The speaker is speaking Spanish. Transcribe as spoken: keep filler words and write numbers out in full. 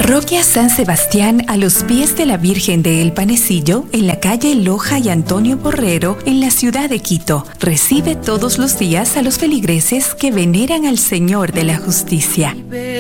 Parroquia San Sebastián, a los pies de la Virgen de El Panecillo, en la calle Loja y Antonio Borrero, en la ciudad de Quito. Recibe todos los días a los feligreses que veneran al Señor de la Justicia.